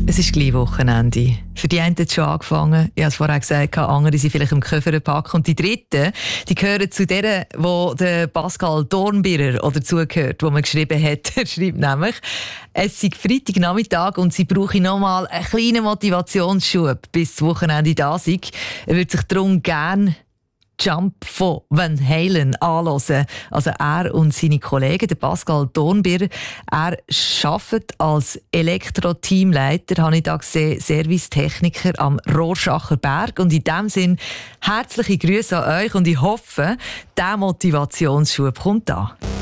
Es ist gleich Wochenende. Für die einen hat es schon angefangen. Ich habe es vorher gesagt, andere sind vielleicht im Koffer packen. Und die Dritten, die gehören zu denen, wo der Pascal Dornbirrer oder zugehört, wo man geschrieben hat. Er schreibt nämlich, es sei Freitagnachmittag und sie brauche nochmal einen kleinen Motivationsschub, bis das Wochenende da sei. Er würde sich darum gerne Jump von Van Halen anhören. Also er und seine Kollegen, der Pascal Dornbirrer, er arbeitet als Elektro-Teamleiter, habe ich da gesehen, Servicetechniker am Rorschacher Berg. Und in diesem Sinn herzliche Grüße an euch und ich hoffe, dieser Motivationsschub kommt an.